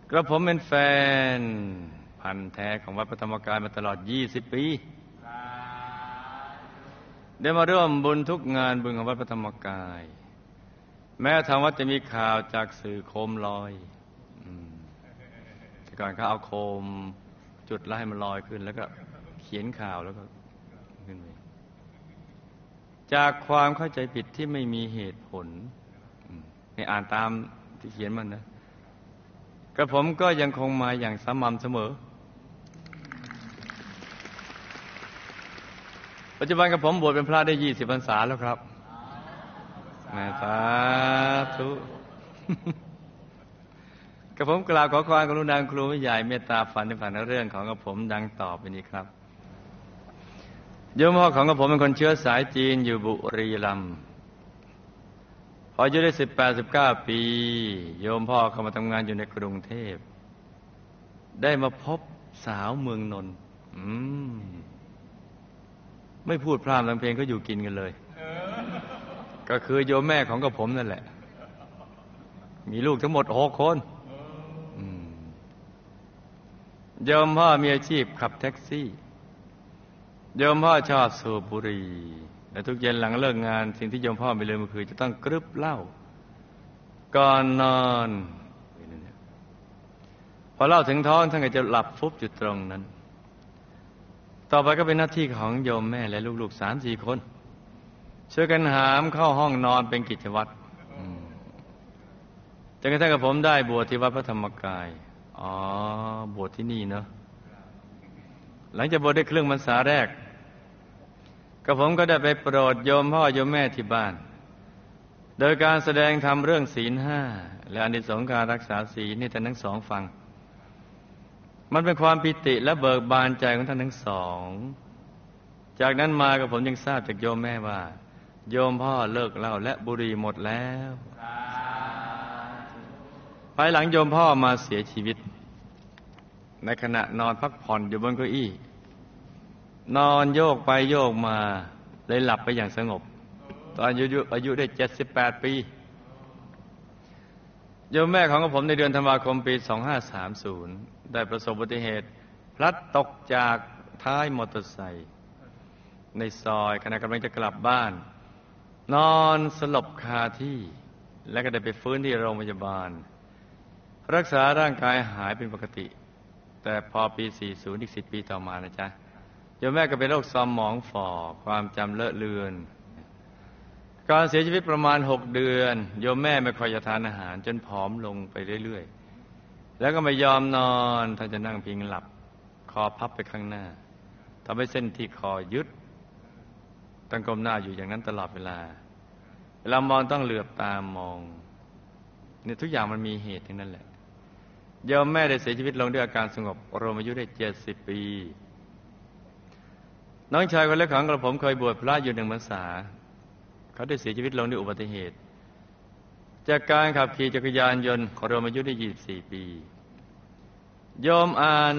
กระผมเป็นแฟนพันธุ์แท้ของวัดพระธรรมกายมาตลอด20 ปีได้มาร่วมบุญทุกงานบุญของวัดพระธรรมกายแม้ทางวัดจะมีข่าวจากสื่อโคมลอยแต่ก่อนเขาเอาโคมจุดแล้วให้มันลอยขึ้นแล้วก็เขียนข่าวแล้วก็ขึ้นไปจากความเข้าใจผิดที่ไม่มีเหตุผลให้อ่านตามที่เขียนมันนะกระผมก็ยังคงมาอย่างสม่ำเสมอปัจจุบันกระผมบวชเป็นพระได้20 พรรษาแล้วครับแม่สาธุกระผมกล่าวขอความกรุณาครูวิใหญ่เมตตาฝันในฝันเรื่องของกระผมดังต่อไปนี้ครับโยมพ่อของกระผมเป็นคนเชื้อสายจีนอยู่บุรีรัมย์พออายุได้18-19 ปีโยมพ่อเข้ามาทำงานอยู่ในกรุงเทพได้มาพบสาวเมืองนนท์ไม่พูดพร่ำทำเพลงก็อยู่กินกันเลยก็คือโยมแม่ของกระผมนั่นแหละมีลูกทั้งหมด6 คนโยมพ่อมีอาชีพขับแท็กซี่โยมพ่อชอบสูบบุหรี่และทุกเย็นหลังเลิกงานสิ่งที่โยมพ่อไม่ลืมก็คือจะต้องกรึบเหล้าก่อนนอนพอเหล้าถึงท้องท่านก็จะหลับฟุบอยู่ตรงนั้นต่อไปก็เป็นหน้าที่ของโยมแม่และลูกๆ3-4 คนช่วยกันหามเข้าห้องนอนเป็นกิจวัตรจนกระทั่งกับผมได้บวชที่วัดพระธรรมกายบวชที่นี่เนาะหลังจากบวชได้ครึ่งพรรษาแรกกระผมก็ได้ไปโปรดโยมพ่อโยมแม่ที่บ้านโดยการแสดงธรรมเรื่องศีล 5และอานิสงส์การรักษาศีลให้ท่านทั้งสองฟังมันเป็นความปิติและเบิกบานใจของท่านทั้งสองจากนั้นมากับผมยังทราบจากโยมแม่ว่าโยมพ่อเลิกเหล้าและบุหรี่หมดแล้วภายหลังโยมพ่อมาเสียชีวิตในขณะนอนพักผ่อนอยู่บนเก้าอี้นอนโยกไปโยกมาเลยหลับไปอย่างสงบตอนอายุได้78 ปีโยมแม่ของผมในเดือนธันวาคมปี2530ได้ประสบอุบัติเหตุพลัดตกจากท้ายมอเตอร์ไซค์ในซอยขณะกำลังจะกลับบ้านนอนสลบคาที่และก็ได้ไปฟื้นที่โรงพยาบาลรักษาร่างกายหายเป็นปกติแต่พอปี40อีก10 ปีต่อมานะจ๊ะโยมแม่ก็เป็นโรคสมองฝ่อความจำเลอะเลือนการเสียชีวิตประมาณ6 เดือนโยมแม่ไม่ค่อยจะทานอาหารจนผอมลงไปเรื่อยๆแล้วก็ไม่ยอมนอนถ้าจะนั่งพิงหลับคอพับไปข้างหน้าทำให้เส้นที่คอยึดต้องก้มหน้าอยู่อย่างนั้นตลอดเวลามองต้องเหลือบตามองเนี่ยทุกอย่างมันมีเหตุทั้งนั้นแหละโยมแม่ได้เสียชีวิตลงด้วยอาการสงบรวมอายุได้70 ปีน้องชายคนเล็กของกระผมเคยบวชพระอยู่1 พรรษาเขาได้เสียชีวิตลงด้วยอุบัติเหตุจากการขับขี่จักรยานยนต์รวมอายุได้24 ปีโยมอ่าน